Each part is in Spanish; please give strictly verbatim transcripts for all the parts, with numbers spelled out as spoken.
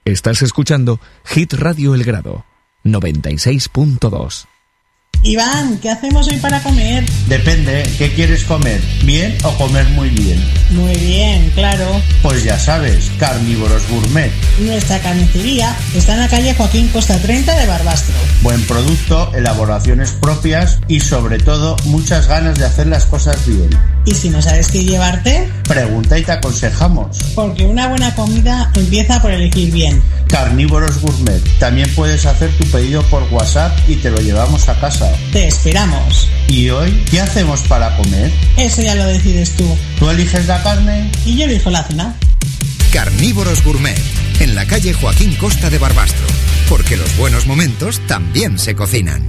Estás escuchando Hit Radio El Grado, noventa y seis punto dos. Iván, ¿qué hacemos hoy para comer? Depende, ¿qué quieres comer? ¿Bien o comer muy bien? Muy bien, claro. Pues ya sabes, Carnívoros Gourmet. Nuestra carnicería está en la calle Joaquín Costa treinta de Barbastro. Buen producto, elaboraciones propias y sobre todo muchas ganas de hacer las cosas bien. ¿Y si no sabes qué llevarte? Pregunta y te aconsejamos. Porque una buena comida empieza por elegir bien. Carnívoros Gourmet. También puedes hacer tu pedido por WhatsApp y te lo llevamos a casa. Te esperamos. ¿Y hoy qué hacemos para comer? Eso ya lo decides tú. ¿Tú eliges la carne? Y yo elijo la cena. Carnívoros Gourmet, en la calle Joaquín Costa de Barbastro. Porque los buenos momentos también se cocinan.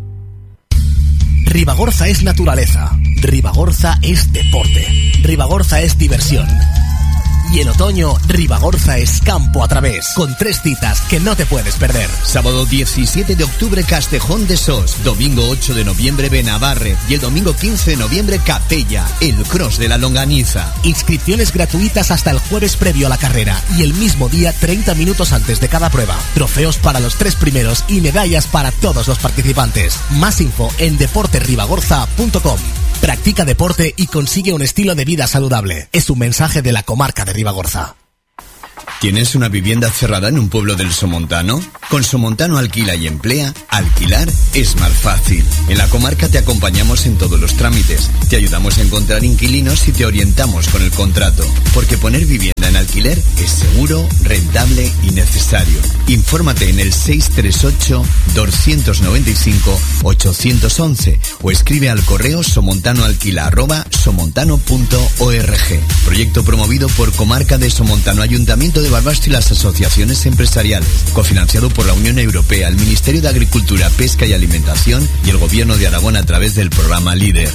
Ribagorza es naturaleza. Ribagorza es deporte. Ribagorza es diversión. Y en otoño, Ribagorza es campo a través, con tres citas que no te puedes perder. Sábado diecisiete de octubre, Castejón de Sos. Domingo ocho de noviembre, Benabarre. Y el domingo quince de noviembre, Capella, el cross de la longaniza. Inscripciones gratuitas hasta el jueves previo a la carrera. Y el mismo día, treinta minutos antes de cada prueba. Trofeos para los tres primeros y medallas para todos los participantes. Más info en deporte ribagorza punto com. Practica deporte y consigue un estilo de vida saludable. Es un mensaje de la comarca de Ribagorza. ¿Tienes una vivienda cerrada en un pueblo del Somontano? Con Somontano Alquila y Emplea, alquilar es más fácil. En la comarca te acompañamos en todos los trámites, te ayudamos a encontrar inquilinos y te orientamos con el contrato. Porque poner vivienda en alquiler es seguro, rentable y necesario. Infórmate en el seis tres ocho, dos nueve cinco, ocho uno uno o escribe al correo somontanoalquila arroba somontano punto org. Proyecto promovido por Comarca de Somontano, Ayuntamiento de Barbastro y las asociaciones empresariales. Cofinanciado por la Unión Europea, el Ministerio de Agricultura, Pesca y Alimentación y el Gobierno de Aragón a través del programa LEADER.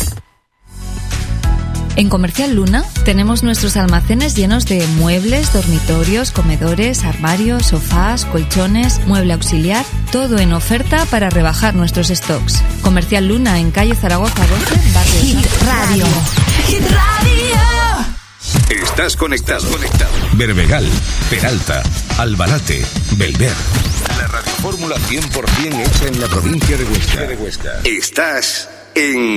En Comercial Luna tenemos nuestros almacenes llenos de muebles, dormitorios, comedores, armarios, sofás, colchones, mueble auxiliar, todo en oferta para rebajar nuestros stocks. Comercial Luna en calle Zaragoza doce, barrio Hit Radio. Hit Radio. Estás conectado. conectado. Berbegal, Peralta, Albalate, Belver. La radiofórmula cien por ciento hecha en la provincia de Huesca. De Huesca. Estás en